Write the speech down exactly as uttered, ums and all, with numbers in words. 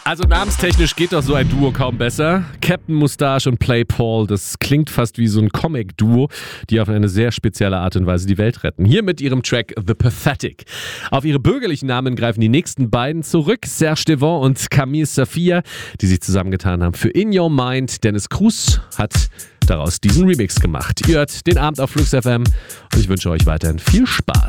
Also namenstechnisch geht doch so ein Duo kaum besser. Captain Moustache und Play Paul, das klingt fast wie so ein Comic-Duo, die auf eine sehr spezielle Art und Weise die Welt retten. Hier mit ihrem Track The Pathetic. Auf ihre bürgerlichen Namen greifen die nächsten beiden zurück. Serge Devant und Camille Safia, die sich zusammengetan haben für In Your Mind. Dennis Cruz hat daraus diesen Remix gemacht. Ihr hört den Abend auf Flux F M und ich wünsche euch weiterhin viel Spaß.